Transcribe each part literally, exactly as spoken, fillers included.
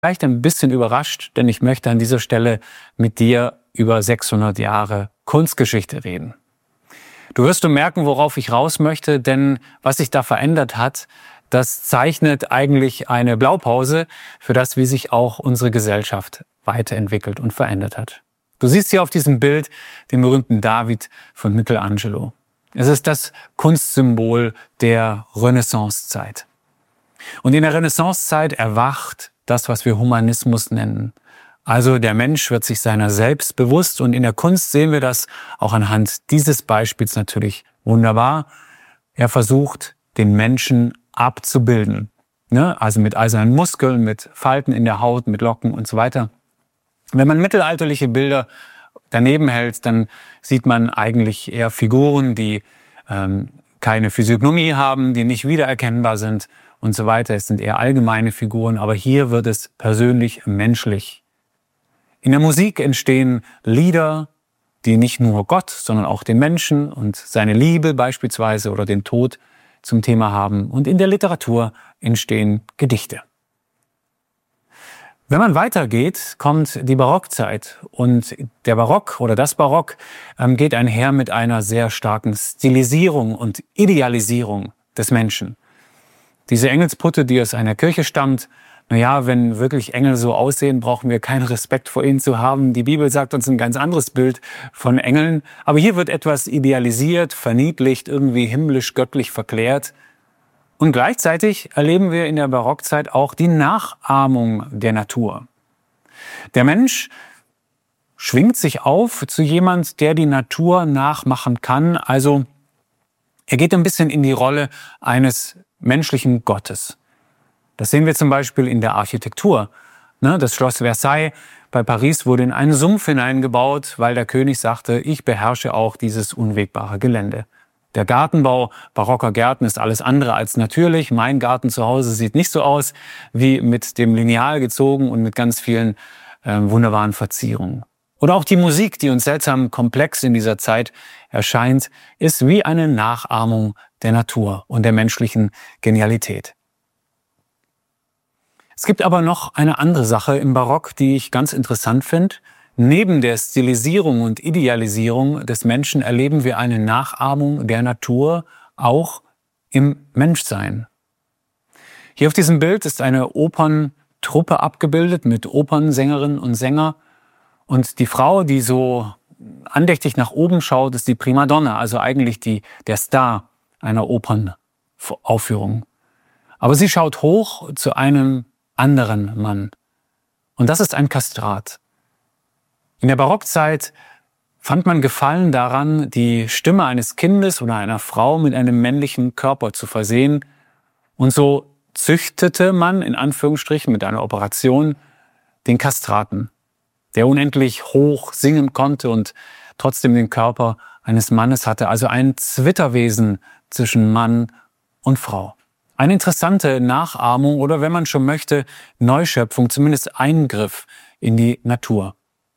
Vielleicht ein bisschen überrascht, denn ich möchte an dieser Stelle mit dir über sechshundert Jahre Kunstgeschichte reden. Du wirst du merken, worauf ich raus möchte, denn was sich da verändert hat, das zeichnet eigentlich eine Blaupause für das, wie sich auch unsere Gesellschaft weiterentwickelt und verändert hat. Du siehst hier auf diesem Bild den berühmten David von Michelangelo. Es ist das Kunstsymbol der Renaissancezeit. Und in der Renaissancezeit erwacht das, was wir Humanismus nennen. Also der Mensch wird sich seiner selbst bewusst, und in der Kunst sehen wir das auch anhand dieses Beispiels natürlich wunderbar. Er versucht, den Menschen abzubilden, ne? Also mit eisernen Muskeln, mit Falten in der Haut, mit Locken und so weiter. Wenn man mittelalterliche Bilder daneben hält, dann sieht man eigentlich eher Figuren, die ähm, keine Physiognomie haben, die nicht wiedererkennbar sind und so weiter. Es sind eher allgemeine Figuren, aber hier wird es persönlich menschlich. In der Musik entstehen Lieder, die nicht nur Gott, sondern auch den Menschen und seine Liebe beispielsweise oder den Tod zum Thema haben. Und in der Literatur entstehen Gedichte. Wenn man weitergeht, kommt die Barockzeit. Und der Barock oder das Barock ähm, geht einher mit einer sehr starken Stilisierung und Idealisierung des Menschen. Diese Engelsputte, die aus einer Kirche stammt, naja, wenn wirklich Engel so aussehen, brauchen wir keinen Respekt vor ihnen zu haben. Die Bibel sagt uns ein ganz anderes Bild von Engeln. Aber hier wird etwas idealisiert, verniedlicht, irgendwie himmlisch, göttlich verklärt. Und gleichzeitig erleben wir in der Barockzeit auch die Nachahmung der Natur. Der Mensch schwingt sich auf zu jemand, der die Natur nachmachen kann. Also er geht ein bisschen in die Rolle eines menschlichen Gottes. Das sehen wir zum Beispiel in der Architektur. Das Schloss Versailles bei Paris wurde in einen Sumpf hineingebaut, weil der König sagte, ich beherrsche auch dieses unwegbare Gelände. Der Gartenbau barocker Gärten ist alles andere als natürlich. Mein Garten zu Hause sieht nicht so aus wie mit dem Lineal gezogen und mit ganz vielen äh, wunderbaren Verzierungen. Oder auch die Musik, die uns seltsam komplex in dieser Zeit erscheint, ist wie eine Nachahmung der Natur und der menschlichen Genialität. Es gibt aber noch eine andere Sache im Barock, die ich ganz interessant finde. Neben der Stilisierung und Idealisierung des Menschen erleben wir eine Nachahmung der Natur auch im Menschsein. Hier auf diesem Bild ist eine Operntruppe abgebildet mit Opernsängerinnen und Sängern. Und die Frau, die so andächtig nach oben schaut, ist die Primadonna, also eigentlich die, der Star einer Opernaufführung. Aber sie schaut hoch zu einem anderen Mann. Und das ist ein Kastrat. In der Barockzeit fand man Gefallen daran, die Stimme eines Kindes oder einer Frau mit einem männlichen Körper zu versehen. Und so züchtete man, in Anführungsstrichen, mit einer Operation den Kastraten, der unendlich hoch singen konnte und trotzdem den Körper eines Mannes hatte. Also ein Zwitterwesen zwischen Mann und Frau. Eine interessante Nachahmung oder, wenn man schon möchte, Neuschöpfung, zumindest Eingriff in die Natur.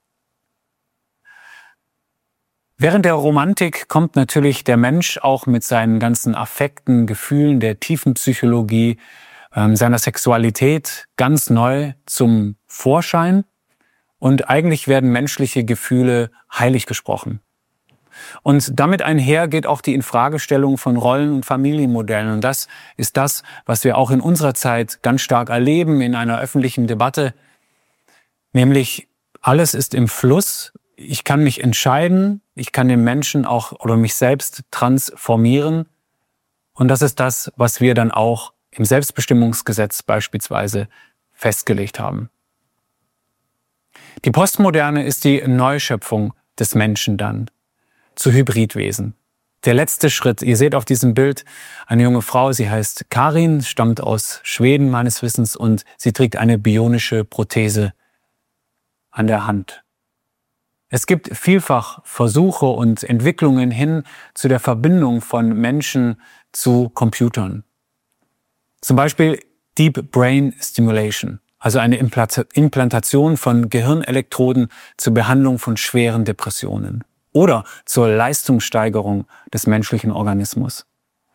Während der Romantik kommt natürlich der Mensch auch mit seinen ganzen Affekten, Gefühlen, der tiefen Psychologie, äh, seiner Sexualität ganz neu zum Vorschein. Und eigentlich werden menschliche Gefühle heilig gesprochen. Und damit einher geht auch die Infragestellung von Rollen- und Familienmodellen. Und das ist das, was wir auch in unserer Zeit ganz stark erleben in einer öffentlichen Debatte. Nämlich, alles ist im Fluss. Ich kann mich entscheiden. Ich kann den Menschen auch oder mich selbst transformieren. Und das ist das, was wir dann auch im Selbstbestimmungsgesetz beispielsweise festgelegt haben. Die Postmoderne ist die Neuschöpfung des Menschen dann zu Hybridwesen. Der letzte Schritt. Ihr seht auf diesem Bild eine junge Frau, sie heißt Karin, stammt aus Schweden meines Wissens und sie trägt eine bionische Prothese an der Hand. Es gibt vielfach Versuche und Entwicklungen hin zu der Verbindung von Menschen zu Computern. Zum Beispiel Deep Brain Stimulation, also eine Implantation von Gehirnelektroden zur Behandlung von schweren Depressionen oder zur Leistungssteigerung des menschlichen Organismus.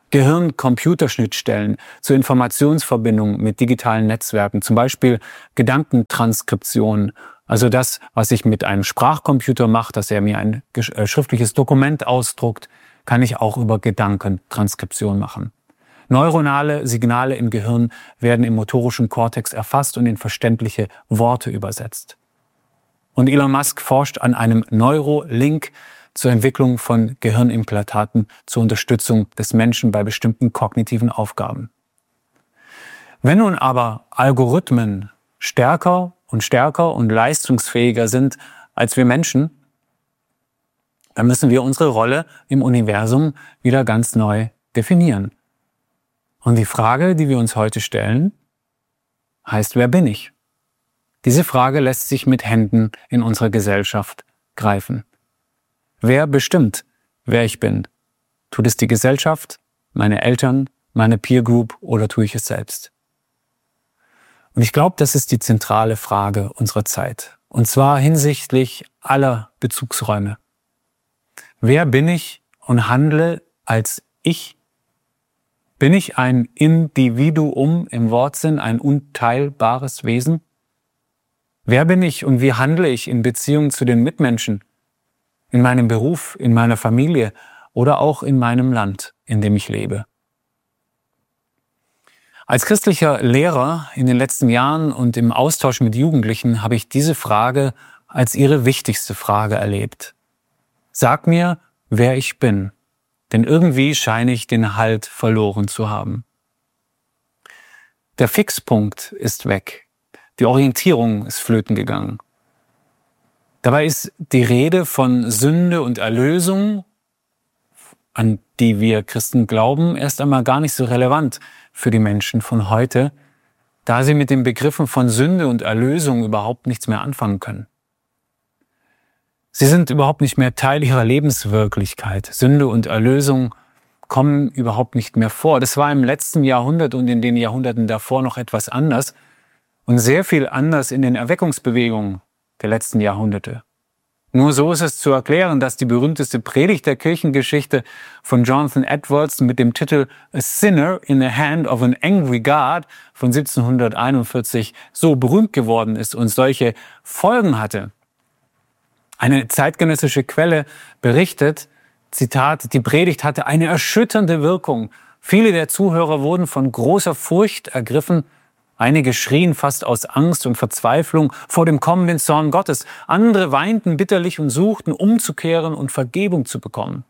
Gehirn-Computerschnittstellen zur Informationsverbindung mit digitalen Netzwerken, zum Beispiel Gedankentranskription, also das, was ich mit einem Sprachcomputer mache, dass er mir ein äh, schriftliches Dokument ausdruckt, kann ich auch über Gedankentranskription machen. Neuronale Signale im Gehirn werden im motorischen Kortex erfasst und in verständliche Worte übersetzt. Und Elon Musk forscht an einem Neurolink zur Entwicklung von Gehirnimplantaten zur Unterstützung des Menschen bei bestimmten kognitiven Aufgaben. Wenn nun aber Algorithmen stärker und stärker und leistungsfähiger sind als wir Menschen, dann müssen wir unsere Rolle im Universum wieder ganz neu definieren. Und die Frage, die wir uns heute stellen, heißt, wer bin ich? Diese Frage lässt sich mit Händen in unserer Gesellschaft greifen. Wer bestimmt, wer ich bin? Tut es die Gesellschaft, meine Eltern, meine Peer Group oder tue ich es selbst? Und ich glaube, das ist die zentrale Frage unserer Zeit. Und zwar hinsichtlich aller Bezugsräume. Wer bin ich und handle als ich? Bin ich ein Individuum im Wortsinn, ein unteilbares Wesen? Wer bin ich und wie handle ich in Beziehung zu den Mitmenschen? In meinem Beruf, in meiner Familie oder auch in meinem Land, in dem ich lebe. Als christlicher Lehrer in den letzten Jahren und im Austausch mit Jugendlichen habe ich diese Frage als ihre wichtigste Frage erlebt. Sag mir, wer ich bin, denn irgendwie scheine ich den Halt verloren zu haben. Der Fixpunkt ist weg, die Orientierung ist flöten gegangen. Dabei ist die Rede von Sünde und Erlösung, an die wir Christen glauben, erst einmal gar nicht so relevant für die Menschen von heute, da sie mit den Begriffen von Sünde und Erlösung überhaupt nichts mehr anfangen können. Sie sind überhaupt nicht mehr Teil ihrer Lebenswirklichkeit. Sünde und Erlösung kommen überhaupt nicht mehr vor. Das war im letzten Jahrhundert und in den Jahrhunderten davor noch etwas anders und sehr viel anders in den Erweckungsbewegungen der letzten Jahrhunderte. Nur so ist es zu erklären, dass die berühmteste Predigt der Kirchengeschichte von Jonathan Edwards mit dem Titel A Sinner in the Hand of an Angry God von siebzehnhunderteinundvierzig so berühmt geworden ist und solche Folgen hatte. Eine zeitgenössische Quelle berichtet, Zitat, die Predigt hatte eine erschütternde Wirkung. Viele der Zuhörer wurden von großer Furcht ergriffen. Einige schrien fast aus Angst und Verzweiflung vor dem kommenden Zorn Gottes. Andere weinten bitterlich und suchten, umzukehren und Vergebung zu bekommen.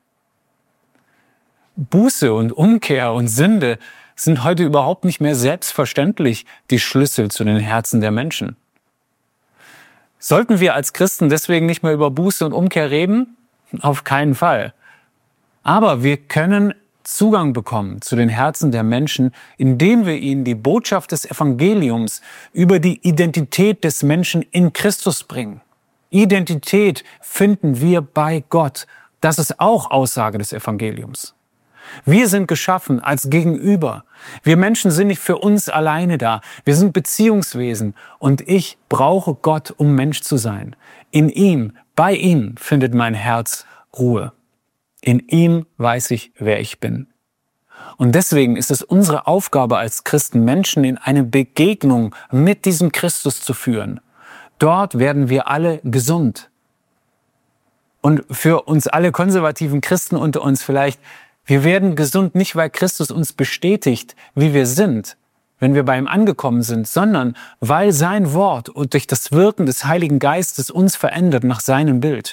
Buße und Umkehr und Sünde sind heute überhaupt nicht mehr selbstverständlich die Schlüssel zu den Herzen der Menschen. Sollten wir als Christen deswegen nicht mehr über Buße und Umkehr reden? Auf keinen Fall. Aber wir können Zugang bekommen zu den Herzen der Menschen, indem wir ihnen die Botschaft des Evangeliums über die Identität des Menschen in Christus bringen. Identität finden wir bei Gott. Das ist auch Aussage des Evangeliums. Wir sind geschaffen als Gegenüber. Wir Menschen sind nicht für uns alleine da. Wir sind Beziehungswesen und ich brauche Gott, um Mensch zu sein. In ihm, bei ihm findet mein Herz Ruhe. In ihm weiß ich, wer ich bin. Und deswegen ist es unsere Aufgabe als Christen, Menschen in eine Begegnung mit diesem Christus zu führen. Dort werden wir alle gesund. Und für uns alle konservativen Christen unter uns vielleicht, wir werden gesund nicht, weil Christus uns bestätigt, wie wir sind, wenn wir bei ihm angekommen sind, sondern weil sein Wort und durch das Wirken des Heiligen Geistes uns verändert nach seinem Bild.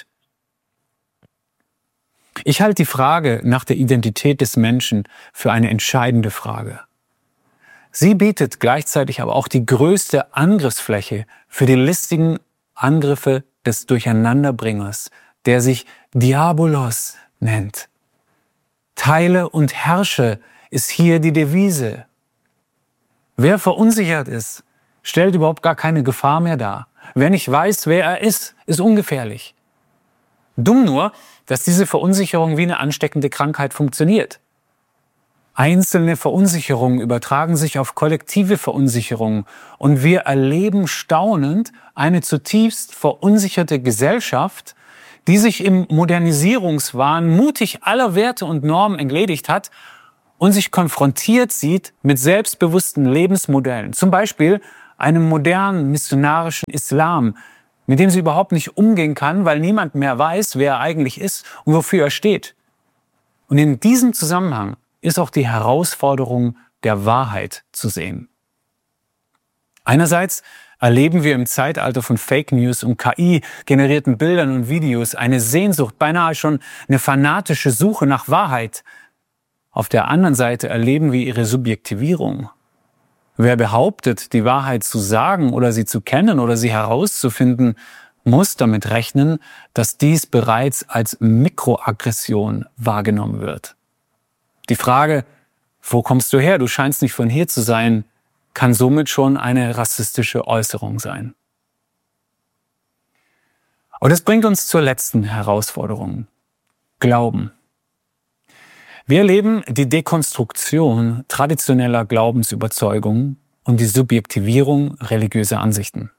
Ich halte die Frage nach der Identität des Menschen für eine entscheidende Frage. Sie bietet gleichzeitig aber auch die größte Angriffsfläche für die listigen Angriffe des Durcheinanderbringers, der sich Diabolos nennt. Teile und herrsche ist hier die Devise. Wer verunsichert ist, stellt überhaupt gar keine Gefahr mehr dar. Wer nicht weiß, wer er ist, ist ungefährlich. Dumm nur, dass diese Verunsicherung wie eine ansteckende Krankheit funktioniert. Einzelne Verunsicherungen übertragen sich auf kollektive Verunsicherungen und wir erleben staunend eine zutiefst verunsicherte Gesellschaft, die sich im Modernisierungswahn mutig aller Werte und Normen entledigt hat und sich konfrontiert sieht mit selbstbewussten Lebensmodellen, zum Beispiel einem modernen missionarischen Islam, mit dem sie überhaupt nicht umgehen kann, weil niemand mehr weiß, wer er eigentlich ist und wofür er steht. Und in diesem Zusammenhang ist auch die Herausforderung der Wahrheit zu sehen. Einerseits erleben wir im Zeitalter von Fake News und K I-generierten Bildern und Videos eine Sehnsucht, beinahe schon eine fanatische Suche nach Wahrheit. Auf der anderen Seite erleben wir ihre Subjektivierung. Wer behauptet, die Wahrheit zu sagen oder sie zu kennen oder sie herauszufinden, muss damit rechnen, dass dies bereits als Mikroaggression wahrgenommen wird. Die Frage, wo kommst du her? Du scheinst nicht von hier zu sein, kann somit schon eine rassistische Äußerung sein. Und das bringt uns zur letzten Herausforderung: Glauben. Wir erleben die Dekonstruktion traditioneller Glaubensüberzeugungen und die Subjektivierung religiöser Ansichten.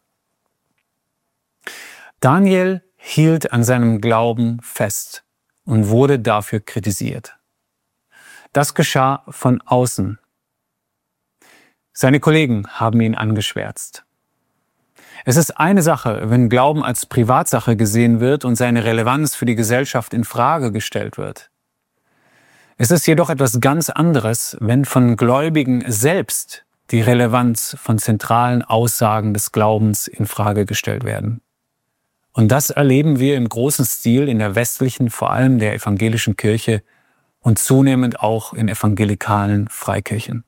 Daniel hielt an seinem Glauben fest und wurde dafür kritisiert. Das geschah von außen. Seine Kollegen haben ihn angeschwärzt. Es ist eine Sache, wenn Glauben als Privatsache gesehen wird und seine Relevanz für die Gesellschaft in Frage gestellt wird. Es ist jedoch etwas ganz anderes, wenn von Gläubigen selbst die Relevanz von zentralen Aussagen des Glaubens in Frage gestellt werden. Und das erleben wir im großen Stil in der westlichen, vor allem der evangelischen Kirche und zunehmend auch in evangelikalen Freikirchen.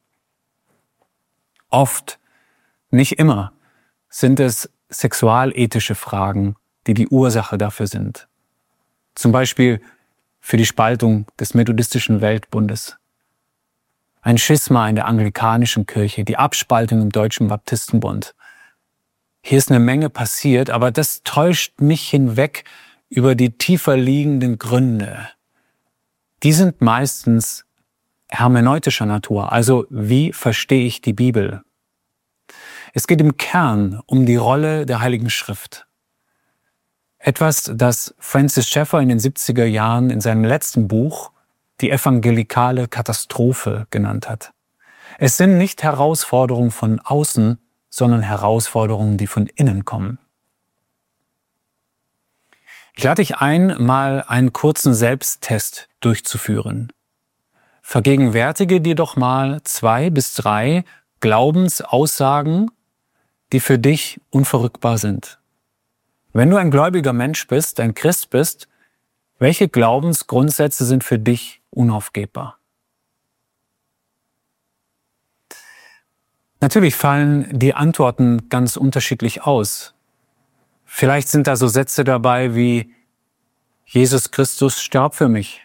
Oft, nicht immer, sind es sexualethische Fragen, die die Ursache dafür sind. Zum Beispiel für die Spaltung des methodistischen Weltbundes, ein Schisma in der anglikanischen Kirche, die Abspaltung im Deutschen Baptistenbund. Hier ist eine Menge passiert, aber das täuscht mich hinweg über die tiefer liegenden Gründe. Die sind meistens hermeneutischer Natur, also wie verstehe ich die Bibel? Es geht im Kern um die Rolle der Heiligen Schrift. Etwas, das Francis Schaeffer in den siebziger Jahren in seinem letzten Buch die evangelikale Katastrophe genannt hat. Es sind nicht Herausforderungen von außen, sondern Herausforderungen, die von innen kommen. Ich lade dich ein, mal einen kurzen Selbsttest durchzuführen. Vergegenwärtige dir doch mal zwei bis drei Glaubensaussagen, die für dich unverrückbar sind. Wenn du ein gläubiger Mensch bist, ein Christ bist, welche Glaubensgrundsätze sind für dich unaufgebbar? Natürlich fallen die Antworten ganz unterschiedlich aus. Vielleicht sind da so Sätze dabei wie: Jesus Christus starb für mich.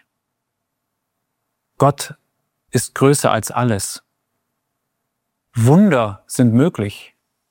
Gott ist größer als alles. Wunder sind möglich.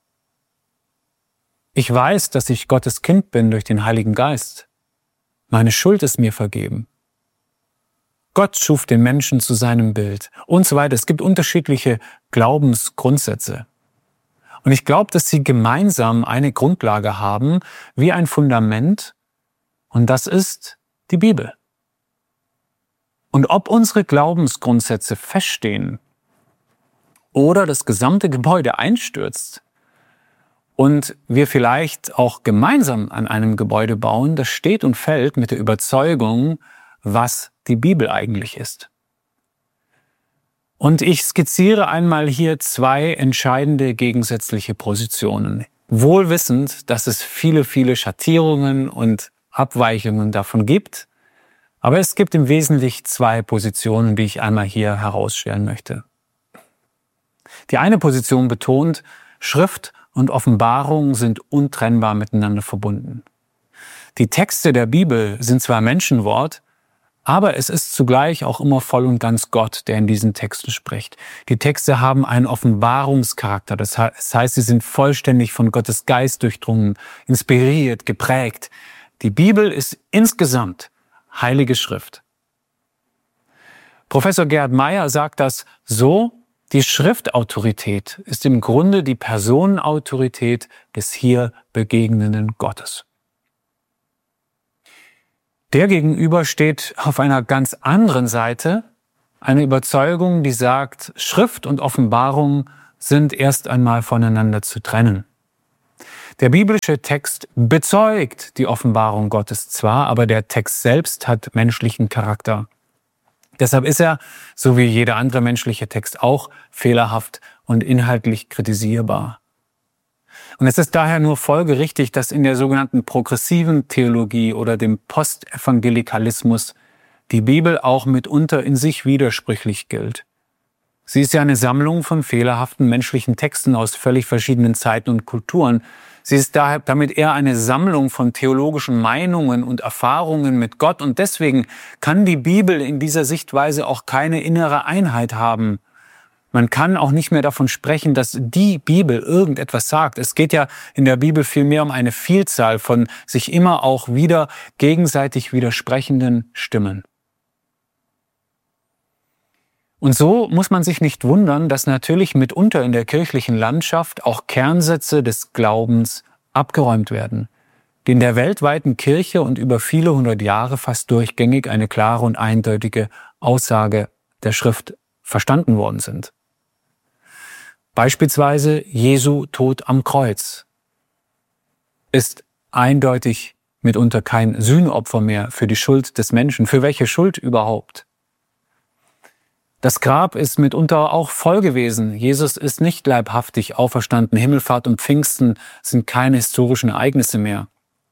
Ich weiß, dass ich Gottes Kind bin durch den Heiligen Geist. Meine Schuld ist mir vergeben. Gott schuf den Menschen zu seinem Bild und so weiter. Es gibt unterschiedliche Glaubensgrundsätze. Und ich glaube, dass sie gemeinsam eine Grundlage haben, wie ein Fundament, und das ist die Bibel. Und ob unsere Glaubensgrundsätze feststehen oder das gesamte Gebäude einstürzt und wir vielleicht auch gemeinsam an einem Gebäude bauen, das steht und fällt mit der Überzeugung, was die Bibel eigentlich ist. Und ich skizziere einmal hier zwei entscheidende gegensätzliche Positionen, wohl wissend, dass es viele, viele Schattierungen und Abweichungen davon gibt. Aber es gibt im Wesentlichen zwei Positionen, die ich einmal hier herausstellen möchte. Die eine Position betont, Schrift und Offenbarung sind untrennbar miteinander verbunden. Die Texte der Bibel sind zwar Menschenwort, aber es ist zugleich auch immer voll und ganz Gott, der in diesen Texten spricht. Die Texte haben einen Offenbarungscharakter, das heißt, sie sind vollständig von Gottes Geist durchdrungen, inspiriert, geprägt. Die Bibel ist insgesamt Heilige Schrift. Professor Gerhard Meyer sagt das so: Die Schriftautorität ist im Grunde die Personenautorität des hier begegnenden Gottes. Der gegenüber steht auf einer ganz anderen Seite eine Überzeugung, die sagt, Schrift und Offenbarung sind erst einmal voneinander zu trennen. Der biblische Text bezeugt die Offenbarung Gottes zwar, aber der Text selbst hat menschlichen Charakter. Deshalb ist er, so wie jeder andere menschliche Text auch, fehlerhaft und inhaltlich kritisierbar. Und es ist daher nur folgerichtig, dass in der sogenannten progressiven Theologie oder dem Postevangelikalismus die Bibel auch mitunter in sich widersprüchlich gilt. Sie ist ja eine Sammlung von fehlerhaften menschlichen Texten aus völlig verschiedenen Zeiten und Kulturen. Sie ist daher damit eher eine Sammlung von theologischen Meinungen und Erfahrungen mit Gott und deswegen kann die Bibel in dieser Sichtweise auch keine innere Einheit haben. Man kann auch nicht mehr davon sprechen, dass die Bibel irgendetwas sagt. Es geht ja in der Bibel vielmehr um eine Vielzahl von sich immer auch wieder gegenseitig widersprechenden Stimmen. Und so muss man sich nicht wundern, dass natürlich mitunter in der kirchlichen Landschaft auch Kernsätze des Glaubens abgeräumt werden, die in der weltweiten Kirche und über viele hundert Jahre fast durchgängig eine klare und eindeutige Aussage der Schrift verstanden worden sind. Beispielsweise Jesu Tod am Kreuz ist eindeutig mitunter kein Sühnopfer mehr für die Schuld des Menschen. Für welche Schuld überhaupt? Das Grab ist mitunter auch voll gewesen. Jesus ist nicht leibhaftig auferstanden. Himmelfahrt und Pfingsten sind keine historischen Ereignisse mehr.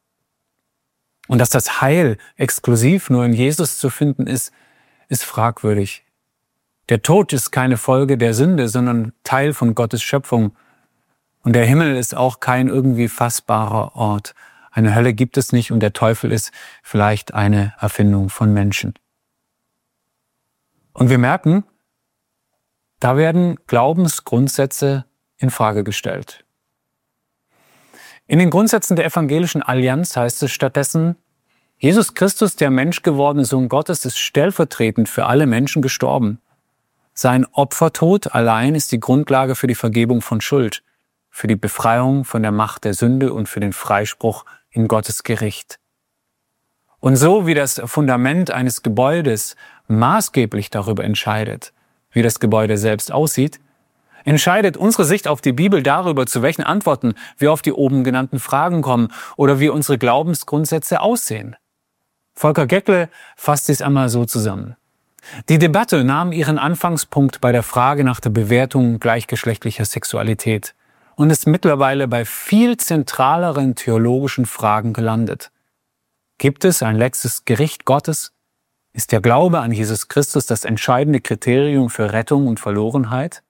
Und dass das Heil exklusiv nur in Jesus zu finden ist, ist fragwürdig. Der Tod ist keine Folge der Sünde, sondern Teil von Gottes Schöpfung. Und der Himmel ist auch kein irgendwie fassbarer Ort. Eine Hölle gibt es nicht und der Teufel ist vielleicht eine Erfindung von Menschen. Und wir merken, da werden Glaubensgrundsätze in Frage gestellt. In den Grundsätzen der evangelischen Allianz heißt es stattdessen, Jesus Christus, der menschgewordene Sohn Gottes, ist stellvertretend für alle Menschen gestorben. Sein Opfertod allein ist die Grundlage für die Vergebung von Schuld, für die Befreiung von der Macht der Sünde und für den Freispruch in Gottes Gericht. Und so wie das Fundament eines Gebäudes maßgeblich darüber entscheidet, wie das Gebäude selbst aussieht, entscheidet unsere Sicht auf die Bibel darüber, zu welchen Antworten wir auf die oben genannten Fragen kommen oder wie unsere Glaubensgrundsätze aussehen. Volker Geckle fasst dies einmal so zusammen. Die Debatte nahm ihren Anfangspunkt bei der Frage nach der Bewertung gleichgeschlechtlicher Sexualität und ist mittlerweile bei viel zentraleren theologischen Fragen gelandet. Gibt es ein letztes Gericht Gottes? Ist der Glaube an Jesus Christus das entscheidende Kriterium für Rettung und Verlorenheit?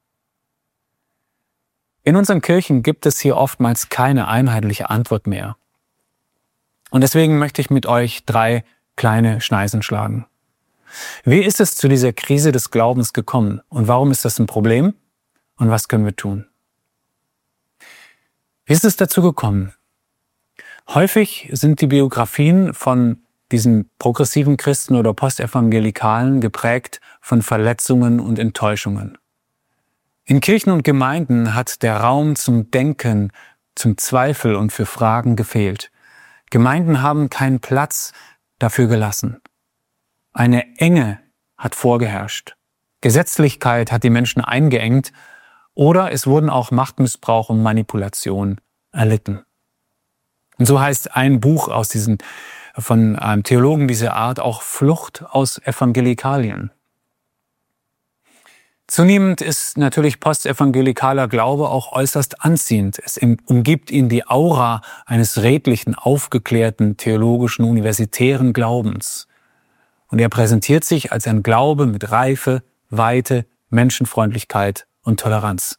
In unseren Kirchen gibt es hier oftmals keine einheitliche Antwort mehr. Und deswegen möchte ich mit euch drei kleine Schneisen schlagen. Wie ist es zu dieser Krise des Glaubens gekommen und warum ist das ein Problem und was können wir tun? Wie ist es dazu gekommen? Häufig sind die Biografien von diesen progressiven Christen oder Postevangelikalen geprägt von Verletzungen und Enttäuschungen. In Kirchen und Gemeinden hat der Raum zum Denken, zum Zweifel und für Fragen gefehlt. Gemeinden haben keinen Platz dafür gelassen. Eine Enge hat vorgeherrscht. Gesetzlichkeit hat die Menschen eingeengt oder es wurden auch Machtmissbrauch und Manipulation erlitten. Und so heißt ein Buch aus diesen, von einem Theologen dieser Art auch Flucht aus Evangelikalien. Zunehmend ist natürlich postevangelikaler Glaube auch äußerst anziehend. Es umgibt ihn die Aura eines redlichen, aufgeklärten, theologischen, universitären Glaubens. Und er präsentiert sich als ein Glaube mit Reife, Weite, Menschenfreundlichkeit und Toleranz.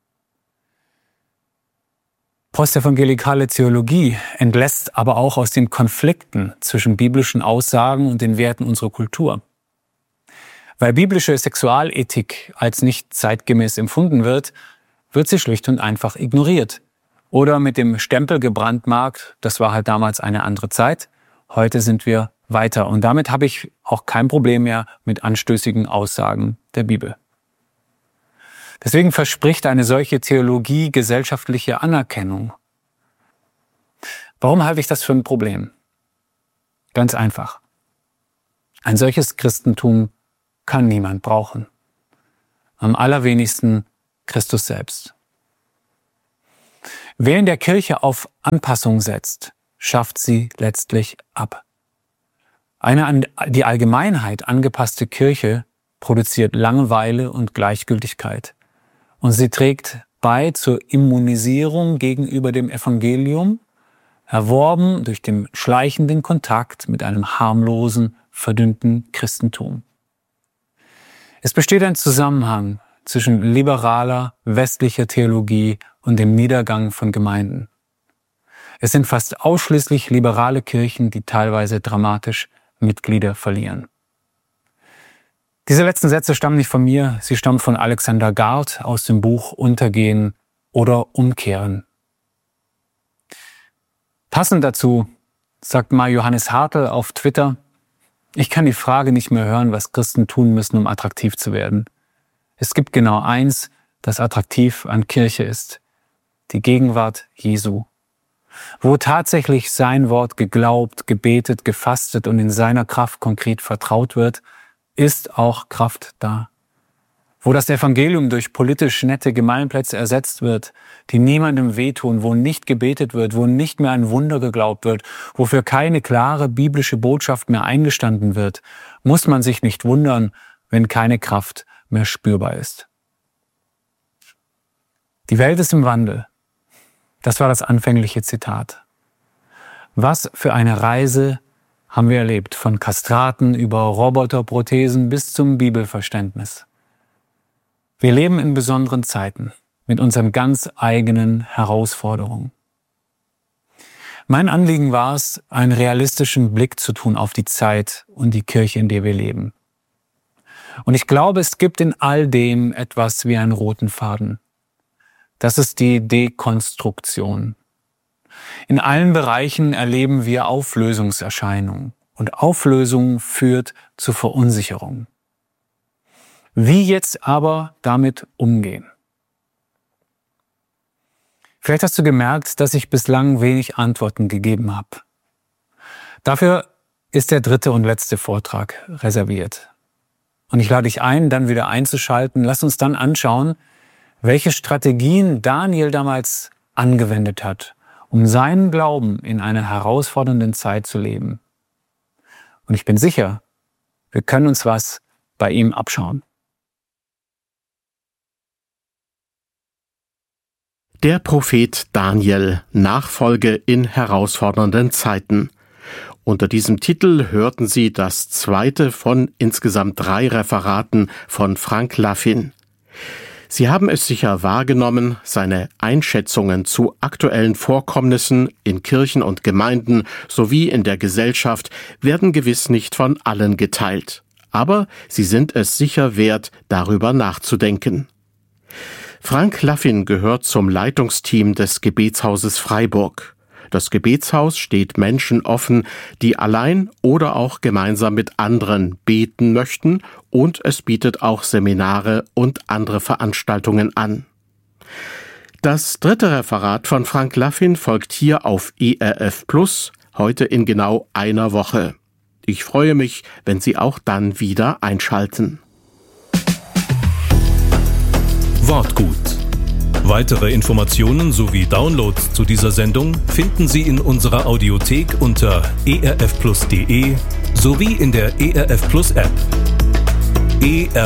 Postevangelikale Theologie entlässt aber auch aus den Konflikten zwischen biblischen Aussagen und den Werten unserer Kultur. Weil biblische Sexualethik als nicht zeitgemäß empfunden wird, wird sie schlicht und einfach ignoriert. Oder mit dem Stempel gebrandmarkt, das war halt damals eine andere Zeit, heute sind wir weiter. Und damit habe ich auch kein Problem mehr mit anstößigen Aussagen der Bibel. Deswegen verspricht eine solche Theologie gesellschaftliche Anerkennung. Warum halte ich das für ein Problem? Ganz einfach. Ein solches Christentum kann niemand brauchen. Am allerwenigsten Christus selbst. Wer in der Kirche auf Anpassung setzt, schafft sie letztlich ab. Eine an die Allgemeinheit angepasste Kirche produziert Langeweile und Gleichgültigkeit. Und sie trägt bei zur Immunisierung gegenüber dem Evangelium, erworben durch den schleichenden Kontakt mit einem harmlosen, verdünnten Christentum. Es besteht ein Zusammenhang zwischen liberaler, westlicher Theologie und dem Niedergang von Gemeinden. Es sind fast ausschließlich liberale Kirchen, die teilweise dramatisch Mitglieder verlieren. Diese letzten Sätze stammen nicht von mir, sie stammen von Alexander Gard aus dem Buch Untergehen oder Umkehren. Passend dazu sagt mal Johannes Hartl auf Twitter: Ich kann die Frage nicht mehr hören, was Christen tun müssen, um attraktiv zu werden. Es gibt genau eins, das attraktiv an Kirche ist: die Gegenwart Jesu. Wo tatsächlich sein Wort geglaubt, gebetet, gefastet und in seiner Kraft konkret vertraut wird, ist auch Kraft da. Wo das Evangelium durch politisch nette Gemeinplätze ersetzt wird, die niemandem wehtun, wo nicht gebetet wird, wo nicht mehr ein Wunder geglaubt wird, wo für keine klare biblische Botschaft mehr eingestanden wird, muss man sich nicht wundern, wenn keine Kraft mehr spürbar ist. Die Welt ist im Wandel. Das war das anfängliche Zitat. Was für eine Reise haben wir erlebt, von Kastraten über Roboterprothesen bis zum Bibelverständnis. Wir leben in besonderen Zeiten mit unseren ganz eigenen Herausforderungen. Mein Anliegen war es, einen realistischen Blick zu tun auf die Zeit und die Kirche, in der wir leben. Und ich glaube, es gibt in all dem etwas wie einen roten Faden. Das ist die Dekonstruktion. In allen Bereichen erleben wir Auflösungserscheinungen. Und Auflösung führt zu Verunsicherung. Wie jetzt aber damit umgehen? Vielleicht hast du gemerkt, dass ich bislang wenig Antworten gegeben habe. Dafür ist der dritte und letzte Vortrag reserviert. Und ich lade dich ein, dann wieder einzuschalten. Lass uns dann anschauen, welche Strategien Daniel damals angewendet hat, um seinen Glauben in einer herausfordernden Zeit zu leben. Und ich bin sicher, wir können uns was bei ihm abschauen. Der Prophet Daniel, Nachfolge in herausfordernden Zeiten. Unter diesem Titel hörten Sie das zweite von insgesamt drei Referaten von Frank Laffin. Sie haben es sicher wahrgenommen, seine Einschätzungen zu aktuellen Vorkommnissen in Kirchen und Gemeinden sowie in der Gesellschaft werden gewiss nicht von allen geteilt. Aber sie sind es sicher wert, darüber nachzudenken. Frank Laffin gehört zum Leitungsteam des Gebetshauses Freiburg. Das Gebetshaus steht Menschen offen, die allein oder auch gemeinsam mit anderen beten möchten, und es bietet auch Seminare und andere Veranstaltungen an. Das dritte Referat von Frank Laffin folgt hier auf E R F Plus, heute in genau einer Woche. Ich freue mich, wenn Sie auch dann wieder einschalten. Wortgut. Weitere Informationen sowie Downloads zu dieser Sendung finden Sie in unserer Audiothek unter e r f plus punkt d e sowie in der E R F Plus App. E R